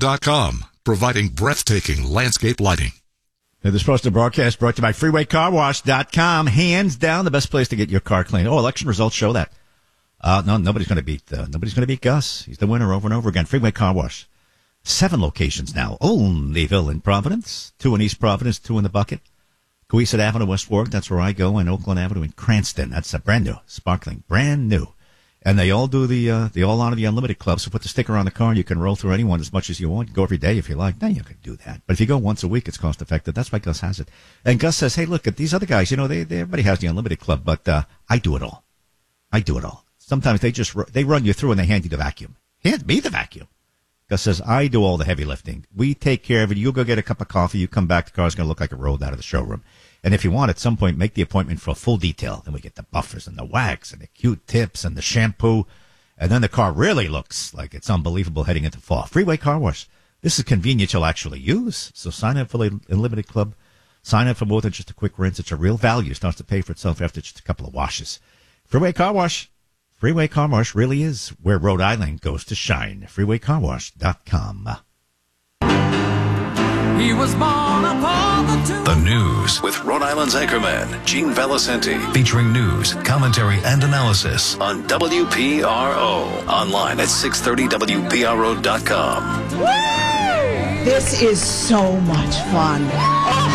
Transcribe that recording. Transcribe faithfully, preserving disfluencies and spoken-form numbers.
dot com, providing breathtaking landscape lighting. This posted broadcast brought to you by freeway car wash dot com. Hands down, the best place to get your car cleaned. Oh, election results show that. Uh, no, nobody's going to beat, uh, nobody's going to beat Gus. He's the winner over and over again. Freeway Car Wash. Seven locations now. Olneyville in Providence. Two in East Providence, two in the Bucket. Cohasset Avenue, West Warwick. That's where I go. And Oakland Avenue in Cranston. That's a brand new, sparkling, brand new. And they all do the, uh, they all honor the Unlimited Club. So put the sticker on the car. You can roll through anyone as much as you want. You can go every day if you like. Now you can do that. But if you go once a week, it's cost effective. That's why Gus has it. And Gus says, hey, look at these other guys. You know, they, they everybody has the Unlimited Club, but, uh, I do it all. I do it all. Sometimes they just, they run you through and they hand you the vacuum. Hand me the vacuum. Gus says, I do all the heavy lifting. We take care of it. You go get a cup of coffee. You come back. The car's going to look like it rolled out of the showroom. And if you want, at some point, make the appointment for a full detail. Then we get the buffers and the wax and the Q-tips and the shampoo. And then the car really looks like it's unbelievable heading into fall. Freeway Car Wash. This is convenient you'll actually use. So sign up for the Unlimited Club. Sign up for more than just a quick rinse. It's a real value. It starts to pay for itself after just a couple of washes. Freeway Car Wash. Freeway Car Wash really is where Rhode Island goes to shine. freeway car wash dot com. He was born upon the two- The news with Rhode Island's anchorman, Gene Valicenti, featuring news, commentary, and analysis on W P R O. Online at six thirty W P R O dot com. This is so much fun.